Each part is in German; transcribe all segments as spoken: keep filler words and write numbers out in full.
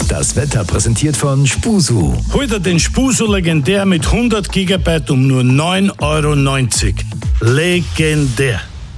Das Wetter präsentiert von Spusu. Heute den Spusu legendär mit hundert Gigabyte um nur neun Euro neunzig. Legendär.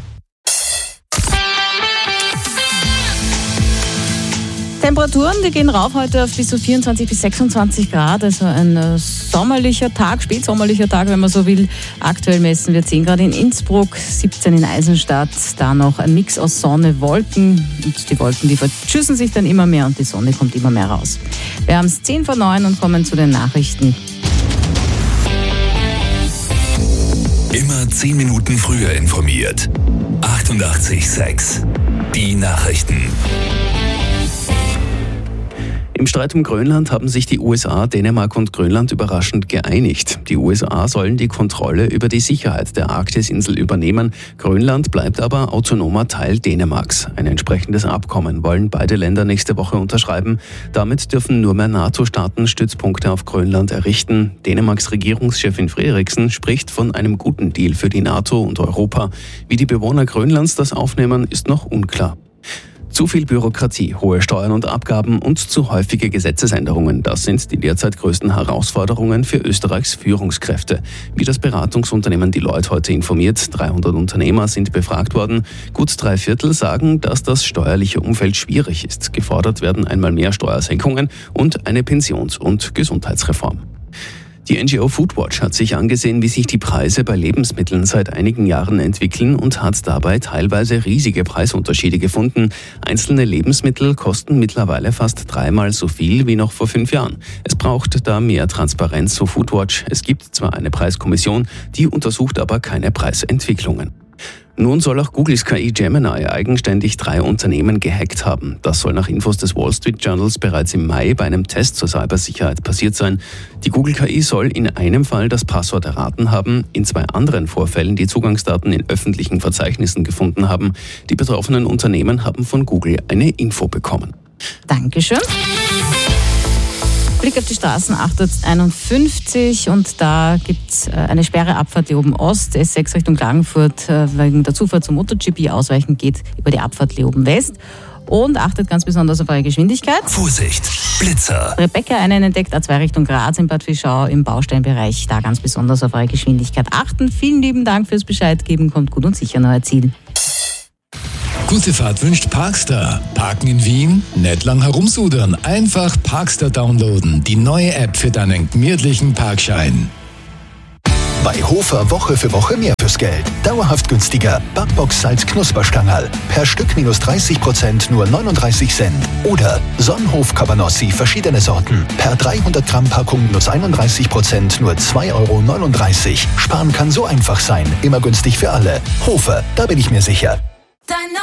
Temperaturen, die gehen rauf heute auf bis zu vierundzwanzig bis sechsundzwanzig Grad, also ein äh, sommerlicher Tag, spätsommerlicher Tag, wenn man so will. Aktuell messen wir zehn Grad in Innsbruck, siebzehn in Eisenstadt, da noch ein Mix aus Sonne, Wolken und die Wolken, die verschüssen sich dann immer mehr und die Sonne kommt immer mehr raus. Wir haben es zehn vor neun und kommen zu den Nachrichten. Immer zehn Minuten früher informiert. achtundachtzig Komma sechs. Die Nachrichten. Im Streit um Grönland haben sich die U S A, Dänemark und Grönland überraschend geeinigt. Die U S A sollen die Kontrolle über die Sicherheit der Arktisinsel übernehmen. Grönland bleibt aber autonomer Teil Dänemarks. Ein entsprechendes Abkommen wollen beide Länder nächste Woche unterschreiben. Damit dürfen nur mehr NATO-Staaten Stützpunkte auf Grönland errichten. Dänemarks Regierungschefin Frederiksen spricht von einem guten Deal für die NATO und Europa. Wie die Bewohner Grönlands das aufnehmen, ist noch unklar. Zu viel Bürokratie, hohe Steuern und Abgaben und zu häufige Gesetzesänderungen, das sind die derzeit größten Herausforderungen für Österreichs Führungskräfte. Wie das Beratungsunternehmen Deloitte heute informiert, dreihundert Unternehmer sind befragt worden. Gut drei Viertel sagen, dass das steuerliche Umfeld schwierig ist. Gefordert werden einmal mehr Steuersenkungen und eine Pensions- und Gesundheitsreform. Die N G O Foodwatch hat sich angesehen, wie sich die Preise bei Lebensmitteln seit einigen Jahren entwickeln und hat dabei teilweise riesige Preisunterschiede gefunden. Einzelne Lebensmittel kosten mittlerweile fast dreimal so viel wie noch vor fünf Jahren. Es braucht da mehr Transparenz, so Foodwatch. Es gibt zwar eine Preiskommission, die untersucht aber keine Preisentwicklungen. Nun soll auch Googles K I Gemini eigenständig drei Unternehmen gehackt haben. Das soll nach Infos des Wall Street Journals bereits im Mai bei einem Test zur Cybersicherheit passiert sein. Die Google K I soll in einem Fall das Passwort erraten haben, in zwei anderen Vorfällen die Zugangsdaten in öffentlichen Verzeichnissen gefunden haben. Die betroffenen Unternehmen haben von Google eine Info bekommen. Dankeschön. Blick auf die Straßen, achthunderteinundfünfzig und da gibt es eine Sperre Abfahrt Leoben Ost, S sechs Richtung Klagenfurt, wegen der Zufahrt zum MotoGP ausweichen geht über die Abfahrt Leoben West. Und achtet ganz besonders auf eure Geschwindigkeit. Vorsicht, Blitzer. Rebecca, einen entdeckt, A zwei Richtung Graz in Bad Fischau im Bausteinbereich. Da ganz besonders auf eure Geschwindigkeit achten. Vielen lieben Dank fürs Bescheid geben, kommt gut und sicher nach euer Ziel. Gute Fahrt wünscht Parkstar. Parken in Wien? Nicht lang herumsudern. Einfach Parkstar downloaden. Die neue App für deinen gemütlichen Parkschein. Bei Hofer Woche für Woche mehr fürs Geld. Dauerhaft günstiger. Backbox Salz Knusperstangerl. Per Stück minus dreißig Prozent nur neununddreißig Cent. Oder Sonnenhof Cabanossi verschiedene Sorten. Per dreihundert Gramm Packung minus einunddreißig Prozent nur zwei Euro neununddreißig. Sparen kann so einfach sein. Immer günstig für alle. Hofer, da bin ich mir sicher.